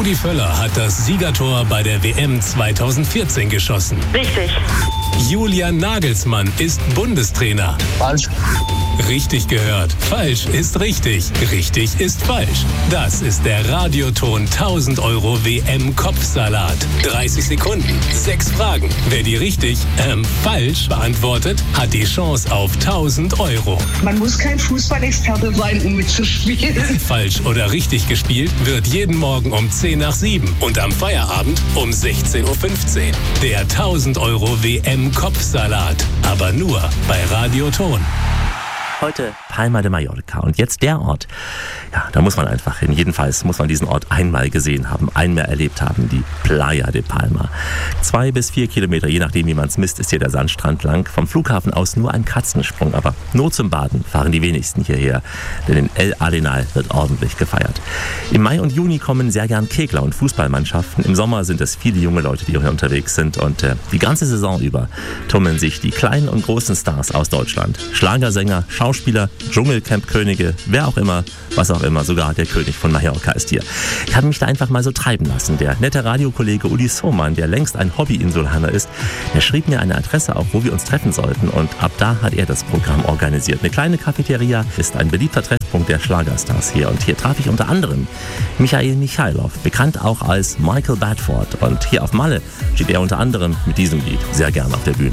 Rudi Völler hat das Siegertor bei der WM 2014 geschossen. Richtig. Julian Nagelsmann ist Bundestrainer. Falsch. Richtig gehört. Falsch ist richtig. Richtig ist falsch. Das ist der Radioton 1000 Euro WM-Kopfsalat. 30 Sekunden, 6 Fragen. Wer die richtig, falsch beantwortet, hat die Chance auf 1000 Euro. Man muss kein Fußballexperte sein, um mitzuspielen. Falsch oder richtig gespielt wird jeden Morgen um 10 nach 7 und am Feierabend um 16.15 Uhr. Der 1000 Euro WM-Kopfsalat. Aber nur bei Radioton. Heute Palma de Mallorca. Und jetzt der Ort. Ja, da muss man einfach hin. Jedenfalls muss man diesen Ort einmal gesehen haben, einmal erlebt haben. Die Playa de Palma. 2 bis 4 Kilometer, je nachdem wie man es misst, ist hier der Sandstrand lang. Vom Flughafen aus nur ein Katzensprung. Aber nur zum Baden fahren die wenigsten hierher. Denn in El Arenal wird ordentlich gefeiert. Im Mai und Juni kommen sehr gern Kegler- und Fußballmannschaften. Im Sommer sind es viele junge Leute, die hier unterwegs sind. Und die ganze Saison über tummeln sich die kleinen und großen Stars aus Deutschland. Schlagersänger, Schauspieler, Dschungelcamp-Könige, wer auch immer, was auch immer, sogar der König von Mallorca ist hier. Ich habe mich da einfach mal so treiben lassen. Der nette Radiokollege Uli Sohmann, der längst ein Hobby-Insulaner ist, der schrieb mir eine Adresse auf, wo wir uns treffen sollten, und ab da hat er das Programm organisiert. Eine kleine Cafeteria ist ein beliebter Treffpunkt der Schlagerstars hier, und hier traf ich unter anderem Michael Michailov, bekannt auch als Michael Bedford, und hier auf Malle steht er unter anderem mit diesem Lied sehr gern auf der Bühne.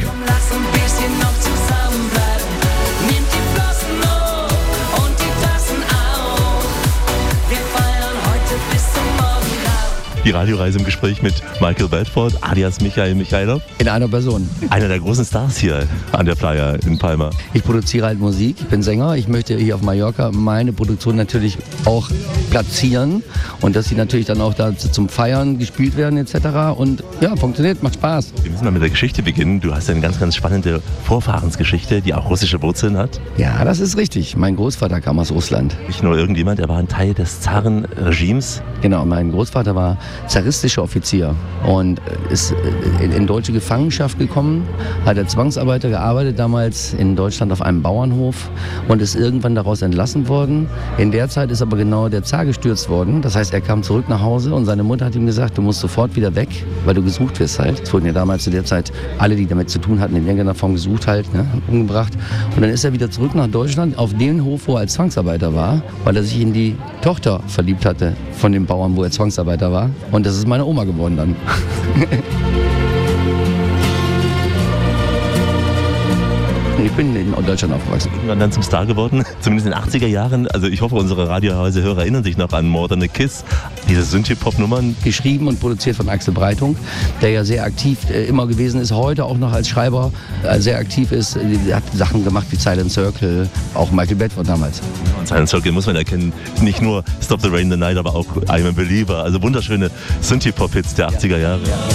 Die Radioreise im Gespräch mit Michael Bedford, alias Michael Michailov. In einer Person. Einer der großen Stars hier an der Playa in Palma. Ich produziere halt Musik, ich bin Sänger. Ich möchte hier auf Mallorca meine Produktion natürlich auch platzieren. Und dass sie natürlich dann auch da zum Feiern gespielt werden etc. Und ja, funktioniert, macht Spaß. Wir müssen mal mit der Geschichte beginnen. Du hast ja eine ganz, ganz spannende Vorfahrensgeschichte, die auch russische Wurzeln hat. Ja, das ist richtig. Mein Großvater kam aus Russland. Nicht nur irgendjemand, er war ein Teil des Zarenregimes. Genau, mein Großvater war zaristischer Offizier und ist in deutsche Gefangenschaft gekommen, hat als Zwangsarbeiter gearbeitet, damals in Deutschland auf einem Bauernhof, und ist irgendwann daraus entlassen worden. In der Zeit ist aber genau der Zar gestürzt worden. Das heißt, er kam zurück nach Hause und seine Mutter hat ihm gesagt, du musst sofort wieder weg, weil du gesucht wirst halt. Es wurden ja damals zu der Zeit alle, die damit zu tun hatten, in irgendeiner Form gesucht halt, ne, umgebracht. Und dann ist er wieder zurück nach Deutschland auf den Hof, wo er als Zwangsarbeiter war, weil er sich in die Tochter verliebt hatte von dem Bauern, wo er Zwangsarbeiter war. Und das ist meine Oma geworden dann. Ich bin in Deutschland aufgewachsen. Und dann zum Star geworden, zumindest in den 80er Jahren. Also ich hoffe, unsere Radiohäuser-Hörer erinnern sich noch an More Than a Kiss. Diese Synthie-Pop-Nummern. Geschrieben und produziert von Axel Breitung, der ja sehr aktiv immer gewesen ist, heute auch noch als Schreiber sehr aktiv ist. Er hat Sachen gemacht wie Silent Circle, auch Michael Bedford damals. Und Silent Circle muss man erkennen, nicht nur Stop the Rain the Night, aber auch I'm a Believer. Also wunderschöne Synthie-Pop-Hits der 80er Jahre.